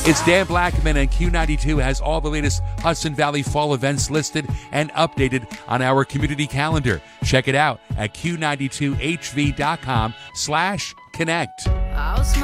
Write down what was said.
It's Dan Blackman, and Q92 has all the latest Hudson Valley fall events listed and updated on our community calendar. Check it out at q92hv.com/connect.